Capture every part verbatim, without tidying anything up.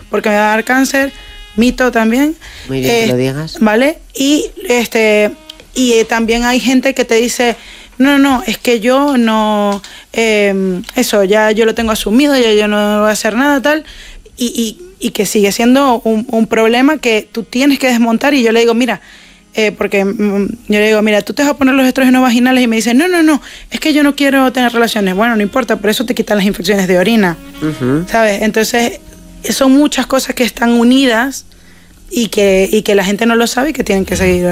porque me va a dar cáncer. Mito también. Muy bien, eh, que lo digas. ¿Vale? Y, este, y eh, también hay gente que te dice, no, no, es que yo no, eh, eso, ya yo lo tengo asumido, ya yo no voy a hacer nada, tal, y, y, y que sigue siendo un, un problema que tú tienes que desmontar. Y yo le digo, mira, eh, porque mm, yo le digo, mira, tú te vas a poner los estrógenos vaginales, y me dice, no, no, no, es que yo no quiero tener relaciones. Bueno, no importa, por eso te quitan las infecciones de orina, uh-huh. ¿sabes? Entonces, son muchas cosas que están unidas y que, y que la gente no lo sabe y que tienen que seguir.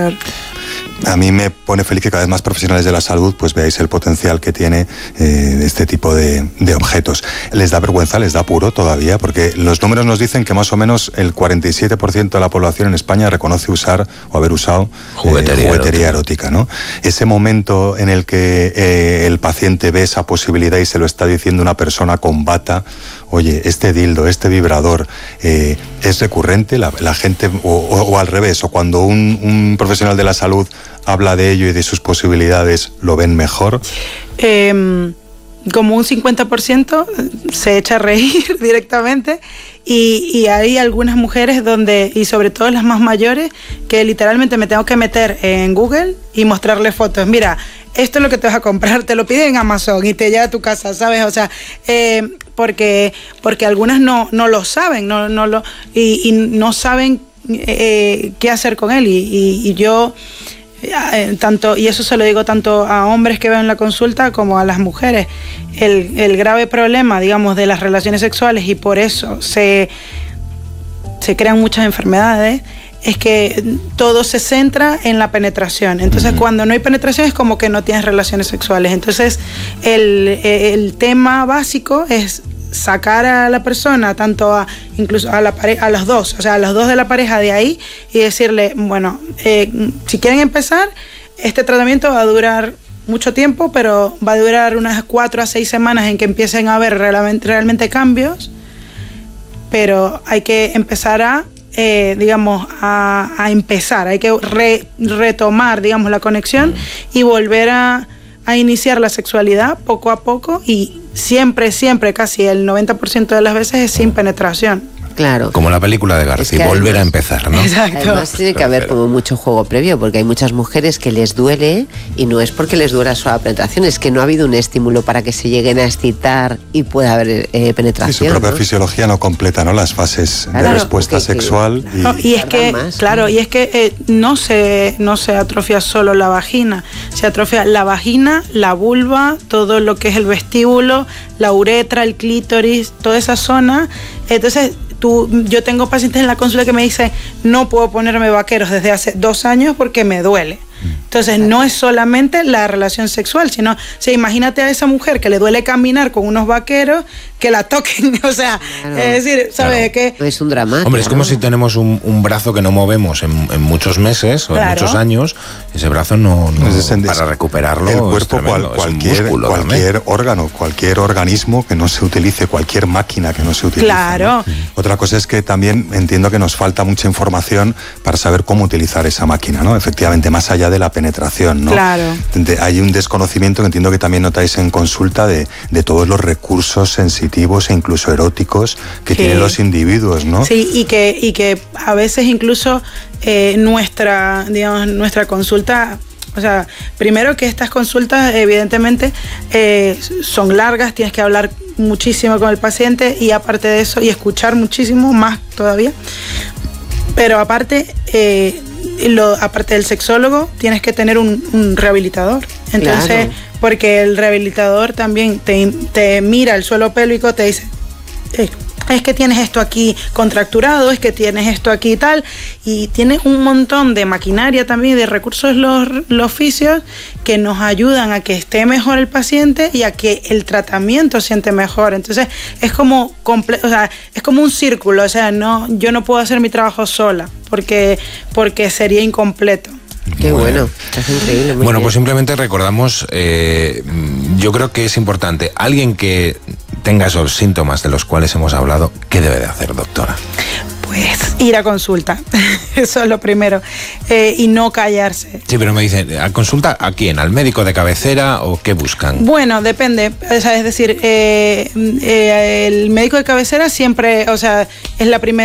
A mí me pone feliz que cada vez más profesionales de la salud pues veáis el potencial que tiene eh, este tipo de, de objetos. ¿Les da vergüenza, les da apuro todavía? Porque los números nos dicen que más o menos el cuarenta y siete por ciento de la población en España reconoce usar o haber usado juguetería, eh, juguetería erótica, ¿no? Ese momento en el que eh, el paciente ve esa posibilidad y se lo está diciendo una persona con bata, oye, este dildo, este vibrador, eh, ¿es recurrente? La, la gente, o, o, o al revés, o cuando un, un profesional de la salud habla de ello y de sus posibilidades, ¿lo ven mejor? Eh, como un cincuenta por ciento se echa a reír directamente, y, y hay algunas mujeres donde, y sobre todo las más mayores, que literalmente me tengo que meter en Google y mostrarle fotos. Mira, esto es lo que te vas a comprar, te lo piden en Amazon y te llega a tu casa, ¿sabes? O sea, eh, porque, porque algunas no, no lo saben, no, no lo, y, y no saben eh, qué hacer con él. Y, y, y yo... tanto, y eso se lo digo tanto a hombres que veo en la consulta como a las mujeres, el, el grave problema, digamos, de las relaciones sexuales, y por eso se, se crean muchas enfermedades, es que todo se centra en la penetración. Entonces, uh-huh. cuando no hay penetración es como que no tienes relaciones sexuales. Entonces, el, el tema básico es sacar a la persona, tanto a incluso a la pareja, a los dos, o sea, a los dos de la pareja de ahí, y decirle, bueno, eh, si quieren empezar, este tratamiento va a durar mucho tiempo, pero va a durar unas cuatro a seis semanas en que empiecen a haber realmente, realmente cambios, pero hay que empezar a, eh, digamos, a, a empezar, hay que re, retomar, digamos, la conexión y volver a a iniciar la sexualidad poco a poco, y siempre, siempre, casi el noventa por ciento de las veces es sin penetración. Claro. Como la película de García, es que volver además, a empezar, ¿no? Exacto. Además tiene que haber como mucho juego previo, porque hay muchas mujeres que les duele, y no es porque les duela solo la penetración, es que no ha habido un estímulo para que se lleguen a excitar y pueda haber eh, penetración. Sí, su propia ¿no? fisiología no completa, ¿no?, las fases claro, de respuesta porque, sexual. Que, y... No, y es que, más, claro, ¿no? y es que eh, no se, no se atrofia solo la vagina, se atrofia la vagina, la vulva, todo lo que es el vestíbulo, la uretra, el clítoris, toda esa zona. Entonces, Tú, yo tengo pacientes en la consulta que me dicen, no puedo ponerme vaqueros desde hace dos años porque me duele. Entonces, no es solamente la relación sexual, sino, o sea, imagínate a esa mujer que le duele caminar con unos vaqueros, que la toquen, o sea, claro, es decir, ¿sabes qué? Claro. Es un drama. Hombre, es como si tenemos un, un brazo que no movemos en, en muchos meses o claro. en muchos años, ese brazo no, no es en, para recuperarlo. El cuerpo, cual, cualquier, cualquier órgano, cualquier organismo que no se utilice, cualquier máquina que no se utilice. Claro. ¿no? Otra cosa es que también entiendo que nos falta mucha información para saber cómo utilizar esa máquina, ¿no? Efectivamente, más allá de la penetración, ¿no? Claro. Hay un desconocimiento que entiendo que también notáis en consulta de, de todos los recursos sensitivos e incluso eróticos que sí. tienen los individuos, ¿no? Sí, y que, y que a veces incluso eh, nuestra, digamos, nuestra consulta, o sea, primero que estas consultas evidentemente eh, son largas, tienes que hablar muchísimo con el paciente, y aparte de eso, y escuchar muchísimo más todavía, pero aparte... Eh, Lo, aparte del sexólogo, tienes que tener un, un rehabilitador. Entonces, claro. porque el rehabilitador también te, te mira el suelo pélvico, te dice, eh, es que tienes esto aquí contracturado, es que tienes esto aquí y tal, y tienes un montón de maquinaria también, de recursos los, los fisios, que nos ayudan a que esté mejor el paciente y a que el tratamiento siente mejor. Entonces es como comple- o sea, es como un círculo, o sea, no, yo no puedo hacer mi trabajo sola porque, porque sería incompleto. Qué bueno, bueno. Es increíble. Muy bueno, bien. Pues simplemente recordamos, eh, yo creo que es importante, alguien que tenga esos síntomas de los cuales hemos hablado, ¿qué debe de hacer, doctora? Pues ir a consulta, eso es lo primero, eh, y no callarse. Sí, pero me dicen, ¿a consulta a quién? ¿Al médico de cabecera o qué buscan? Bueno, depende, o sea, es decir, eh, eh, el médico de cabecera siempre, o sea, es la primera